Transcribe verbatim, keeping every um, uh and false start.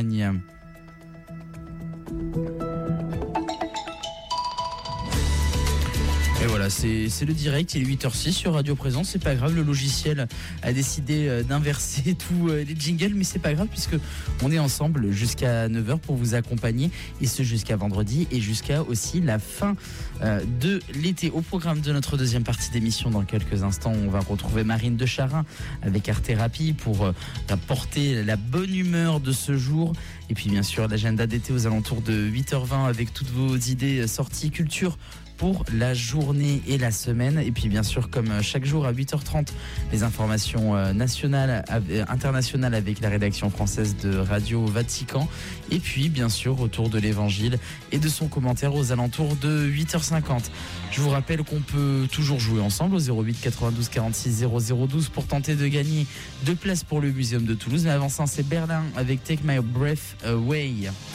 Charlemagne. Et voilà, c'est, c'est le direct, il est huit heures six sur Radio Présence, c'est pas grave, le logiciel a décidé d'inverser tous les jingles, mais c'est pas grave puisque on est ensemble jusqu'à neuf heures pour vous accompagner, et ce jusqu'à vendredi et jusqu'à aussi la fin de l'été. Au programme de notre deuxième partie d'émission, dans quelques instants, on va retrouver Marine de Charin avec Art Thérapie pour apporter la bonne humeur de ce jour. Et puis bien sûr, l'agenda d'été aux alentours de huit heures vingt avec toutes vos idées sorties culture pour la journée et la semaine. Et puis bien sûr, comme chaque jour à huit heures trente, les informations nationales, internationales avec la rédaction française de Radio Vatican. Et puis bien sûr, autour de l'évangile et de son commentaire aux alentours de huit heures cinquante. Je vous rappelle qu'on peut toujours jouer ensemble au zéro huit quatre-vingt-douze quarante-six zéro zéro douze pour tenter de gagner deux places pour le Muséum de Toulouse. Mais avant ça, c'est Berlin avec Take My Breath Away.